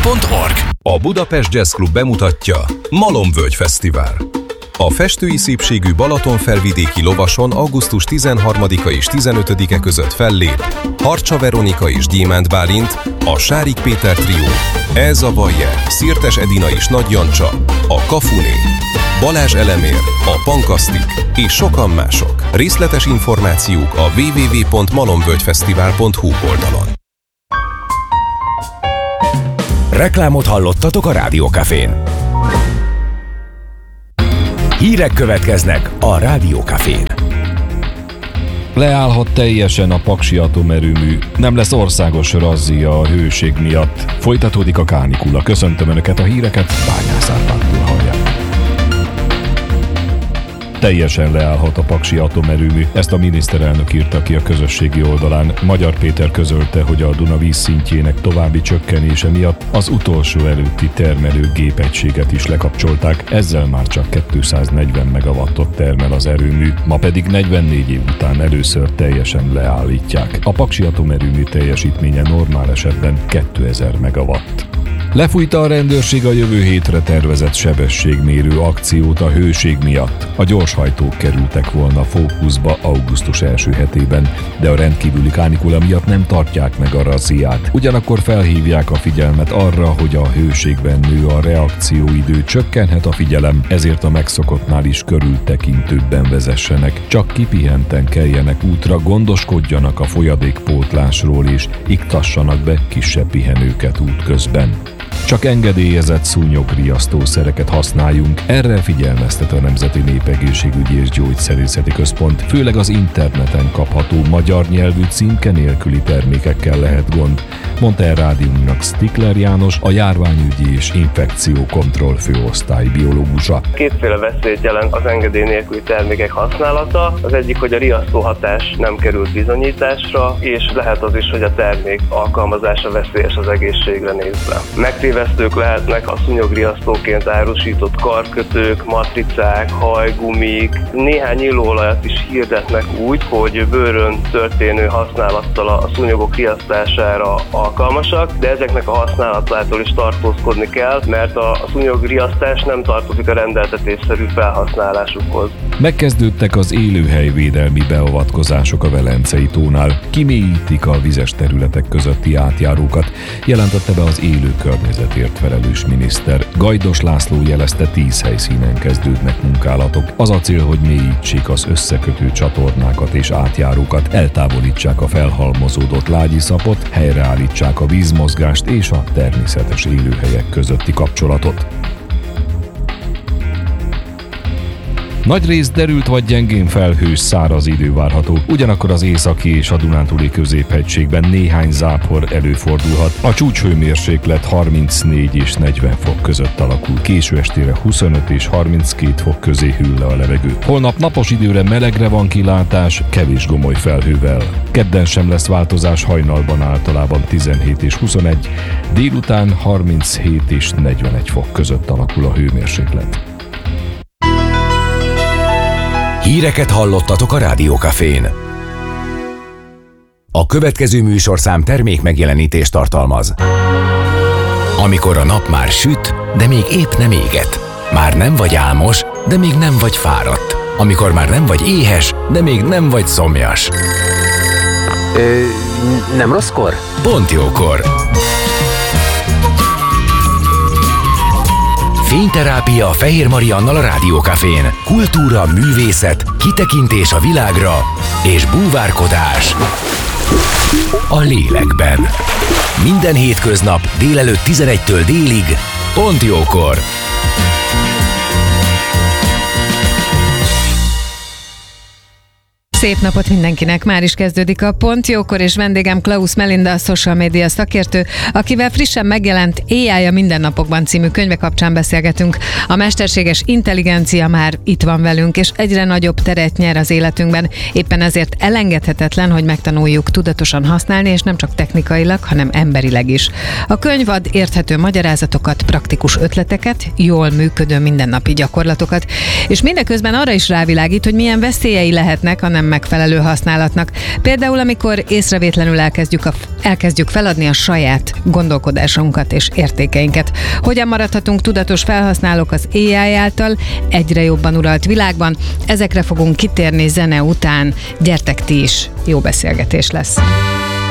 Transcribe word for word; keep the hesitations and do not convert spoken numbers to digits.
pont org. A Budapest Jazz Club bemutatja Malomvölgy Fesztivál. A festői szépségű Balatonfelvidéki lovason augusztus tizenharmadika és tizenötödike között fellép Harcsa Veronika és Gyémánt Bálint, a Sárik Péter trió, Elza Bayer, Szirtes Edina és Nagy Jancsa, a Kafuné, Balázs Elemér, a Pankasztik és sokan mások. Részletes információk a double-u double-u double-u pont malomvölgyfesztivál pont hu oldalon. Reklámot hallottatok a Rádió Cafén. Hírek következnek a Rádió Cafén. Leállhat teljesen a Paksi atomerőmű, nem lesz országos razzia a hőség miatt. Folytatódik a kánikula. Köszöntöm Önöket, a híreket Bányász Árpádtól hallják. Teljesen leállhat a Paksi atomerőmű, ezt a miniszterelnök írta ki a közösségi oldalán. Magyar Péter közölte, hogy a Duna vízszintjének további csökkenése miatt az utolsó előtti termelő gépegységet is lekapcsolták, ezzel már csak kétszáznegyven megawattot termel az erőmű, ma pedig negyvennégy év után először teljesen leállítják. A Paksi atomerőmű teljesítménye normál esetben kétezer megawatt. Lefújta a rendőrség a jövő hétre tervezett sebességmérő akciót a hőség miatt. A gyorshajtók kerültek volna fókuszba augusztus első hetében, de a rendkívüli kánikula miatt nem tartják meg a razziát. Ugyanakkor felhívják a figyelmet arra, hogy a hőségben nő a reakcióidő, csökkenhet a figyelem, ezért a megszokottnál is körültekintőbben vezessenek. Csak kipihenten keljenek útra, gondoskodjanak a folyadékpótlásról és iktassanak be kisebb pihenőket útközben. Csak engedélyezett szúnyogriasztószereket használjunk, erre figyelmeztet a Nemzeti Népegészségügyi és Gyógyszerészeti Központ. Főleg az interneten kapható magyar nyelvű címke nélküli termékekkel lehet gond, mondta el rádiónknak Stikler János, a járványügyi és infekciókontroll főosztály biológusa. Kétféle veszélyt jelent az engedély nélküli termékek használata. Az egyik, hogy a riasztó hatás nem került bizonyításra, és lehet az is, hogy a termék alkalmazása veszélyes az egészségre nézve. Megtévesztők lehetnek a szúnyogriasztóként árusított karkötők, matricák, hajgumik. Néhány illóolajat is hirdetnek úgy, hogy bőrön történő használattal a szúnyogok riasztására alkalmasak, de ezeknek a használatától is tartózkodni kell, mert a szúnyogriasztás nem tartozik a rendeltetésszerű felhasználásukhoz. Megkezdődtek az élőhelyvédelmi beavatkozások a Velencei tónál. Kimélyítik a vizes területek közötti átjárókat, jelentette be az élő környezetért felelős miniszter. Gajdos László jelezte, tíz helyszínen kezdődnek munkálatok. Az a cél, hogy mélyítsék az összekötő csatornákat és átjárókat, eltávolítsák a felhalmozódott lágyiszapot, helyreállítsák a vízmozgást és a természetes élőhelyek közötti kapcsolatot. Nagyrészt derült vagy gyengén felhős, száraz idő várható, ugyanakkor az északi és a dunántúli középhegységben néhány zápor előfordulhat. A csúcshőmérséklet harmincnégy és negyven fok között alakul, késő estére huszonöt és harminckét fok közé hűl le a levegő. Holnap napos időre, melegre van kilátás, kevés gomoly felhővel. Kedden sem lesz változás, hajnalban általában tizenhét és huszonegy, délután harminchét és negyvenegy fok között alakul a hőmérséklet. Híreket hallottatok a Rádió Cafén. A következő műsorszám termék megjelenítést tartalmaz. Amikor a nap már süt, de még épp nem éget. Már nem vagy álmos, de még nem vagy fáradt. Amikor már nem vagy éhes, de még nem vagy szomjas. Ö, nem rosszkor? Pont jókor. Fényterápia Fehér Mariannal a Rádió Cafén. Kultúra, művészet, kitekintés a világra és búvárkodás a lélekben. Minden hétköznap délelőtt tizenegytől délig, pont jókor. Szép napot mindenkinek! Már is kezdődik a Pont Jókor, és vendégem Klaus Melinda, a social media szakértő, akivel frissen megjelent á i a mindennapokban című könyve kapcsán beszélgetünk. A mesterséges intelligencia már itt van velünk, és egyre nagyobb teret nyer az életünkben. Éppen ezért elengedhetetlen, hogy megtanuljuk tudatosan használni, és nem csak technikailag, hanem emberileg is. A könyv ad érthető magyarázatokat, praktikus ötleteket, jól működő mindennapi gyakorlatokat, és mindeközben arra is rávilágít, hogy milyen veszélyei lehetnek a nem megfelelő használatnak. Például, amikor észrevétlenül elkezdjük, a, elkezdjük feladni a saját gondolkodásunkat és értékeinket. Hogyan maradhatunk tudatos felhasználók az á i által egyre jobban uralt világban? Ezekre fogunk kitérni zene után. Gyertek ti is, jó beszélgetés lesz.